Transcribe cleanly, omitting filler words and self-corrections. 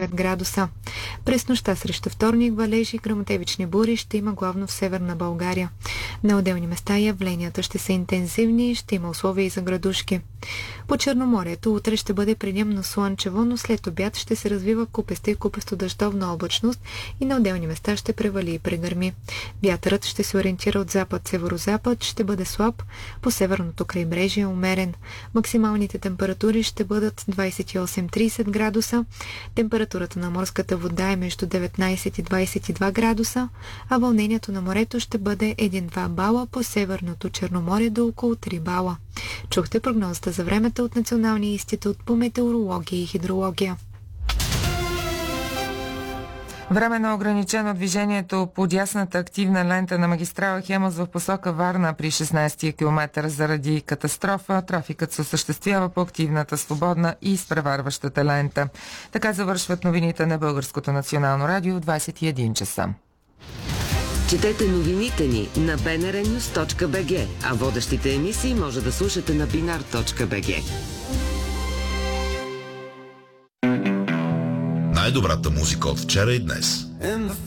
5 градуса. През нощта срещу вторник валежи и гръмотевични бури ще има главно в северна България. На отделни места явленията ще са интензивни и ще има условия и за градушки. По Черноморието утре ще бъде предимно слънчево, но след обяд ще се развива купеста и купесто дъждовна облачност и на отделни места ще превали и прегърми. Вятърът ще се ориентира от запад-северозапад, ще бъде слаб, по северното крайбрежие умерен. Максималните температури ще бъдат 28-30 градуса, температурата на морската вода е между 19 и 22 градуса, а вълнението на морето ще бъде 1-2 бала, по северното Черноморие до около 3 бала. Чухте прогнозата за времето от Националния институт по метеорология и хидрология. Време на ограничено движението по дясната активна лента на магистрала Хемус в посока Варна при 16-я километър заради катастрофа. Трафикът се осъществява по активната, свободна и изпреварващата лента. Така завършват новините на Българското национално радио в 21 часа. Четете новините ни на bnrnews.bg, а водещите емисии може да слушате на binar.bg. Най-добрата музика от вчера и днес.